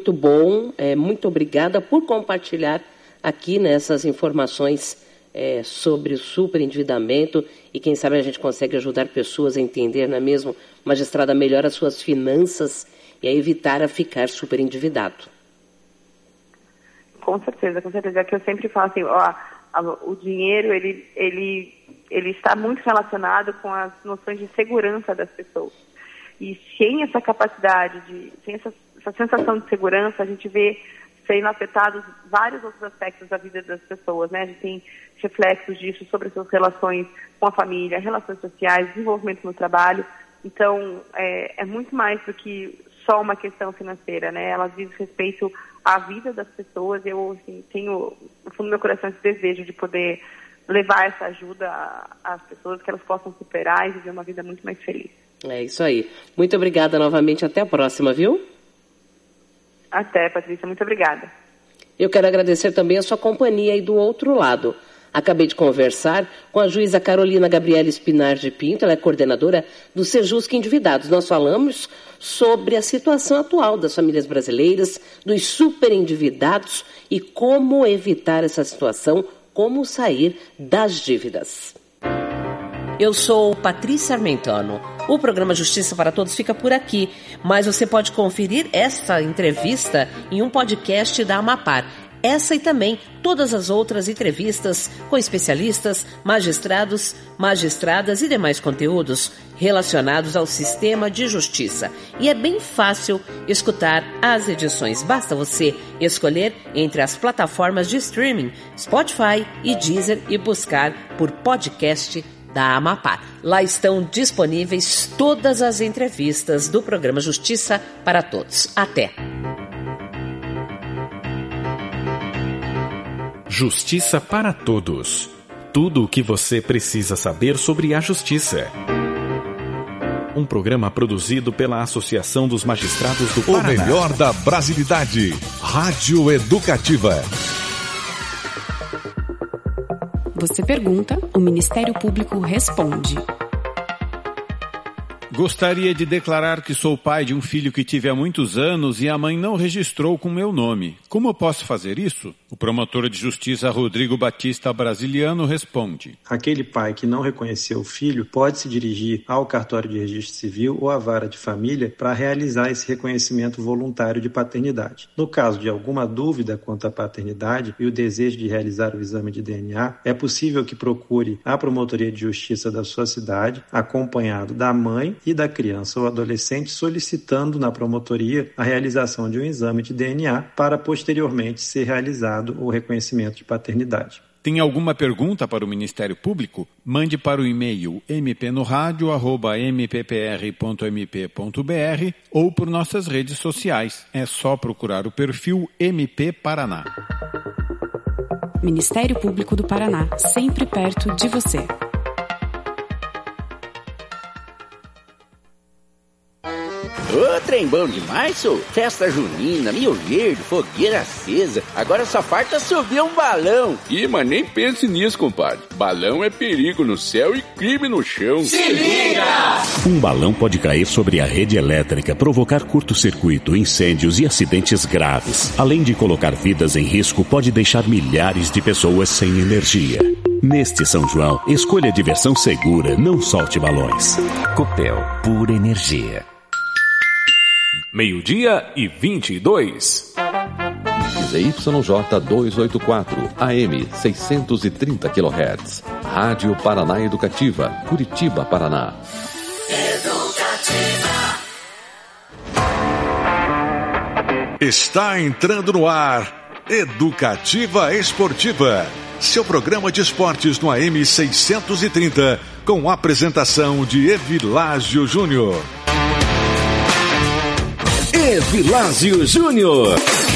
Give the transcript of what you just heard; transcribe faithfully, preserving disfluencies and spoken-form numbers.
muito bom, é, muito obrigada por compartilhar aqui nessas informações é, sobre o superendividamento e quem sabe a gente consegue ajudar pessoas a entender, não é mesmo, magistrada, melhor as suas finanças e a evitar a ficar superendividado. Com certeza, com certeza. É que eu sempre falo assim, ó, o dinheiro, ele, ele, ele está muito relacionado com as noções de segurança das pessoas. E sem essa capacidade, de, sem essa, essa sensação de segurança, a gente vê sendo afetados vários outros aspectos da vida das pessoas, né? A gente tem reflexos disso sobre as suas relações com a família, relações sociais, desenvolvimento no trabalho. Então, é, é muito mais do que só uma questão financeira, né? Ela diz respeito à vida das pessoas. Eu assim, tenho, no fundo do meu coração, esse desejo de poder levar essa ajuda às pessoas, que elas possam superar e viver uma vida muito mais feliz. É isso aí. Muito obrigada novamente. Até a próxima, viu? Até, Patrícia. Muito obrigada. Eu quero agradecer também a sua companhia aí do outro lado. Acabei de conversar com a juíza Carolina Gabriela Espinar de Pinto, ela é coordenadora do Sejusc Endividados. Nós falamos sobre a situação atual das famílias brasileiras, dos superendividados e como evitar essa situação, como sair das dívidas. Eu sou Patrícia Armentano. O programa Justiça para Todos fica por aqui, mas você pode conferir essa entrevista em um podcast da Amapar. Essa e também todas as outras entrevistas com especialistas, magistrados, magistradas e demais conteúdos relacionados ao sistema de justiça. E é bem fácil escutar as edições. Basta você escolher entre as plataformas de streaming, Spotify e Deezer e buscar por podcast da Amapar. Lá estão disponíveis todas as entrevistas do programa Justiça para Todos. Até! Justiça para Todos. Tudo o que você precisa saber sobre a justiça. Um programa produzido pela Associação dos Magistrados do Paraná. O melhor da brasilidade. Rádio Educativa. Você pergunta, o Ministério Público responde. Gostaria de declarar que sou pai de um filho que tive há muitos anos e a mãe não registrou com meu nome. Como eu posso fazer isso? O promotor de justiça Rodrigo Batista Brasiliano responde. Aquele pai que não reconheceu o filho pode se dirigir ao cartório de registro civil ou à vara de família para realizar esse reconhecimento voluntário de paternidade. No caso de alguma dúvida quanto à paternidade e o desejo de realizar o exame de D N A, é possível que procure a promotoria de justiça da sua cidade, acompanhado da mãe e da criança ou adolescente, solicitando na promotoria a realização de um exame de D N A para posteriormente ser realizado o reconhecimento de paternidade. Tem alguma pergunta para o Ministério Público? Mande para o e-mail m p no radio arroba m p p r ponto m p ponto b r ou por nossas redes sociais. É só procurar o perfil M P Paraná. Ministério Público do Paraná, sempre perto de você. Ô, trem bom demais, sou. Festa junina, Rio Verde, fogueira acesa. Agora só falta subir um balão. Ih, mas nem pense nisso, compadre. Balão é perigo no céu e crime no chão. Se liga! Um balão pode cair sobre a rede elétrica, provocar curto-circuito, incêndios e acidentes graves. Além de colocar vidas em risco, pode deixar milhares de pessoas sem energia. Neste São João, escolha diversão segura, não solte balões. Copel, pura energia. Meio-dia e vinte e dois. Z Y J duzentos e oitenta e quatro, A M seiscentos e trinta quilohertz. Rádio Paraná Educativa, Curitiba, Paraná. Educativa. Está entrando no ar Educativa Esportiva, seu programa de esportes no A M seiscentos e trinta, com apresentação de Evilásio Júnior. Evilásio Júnior.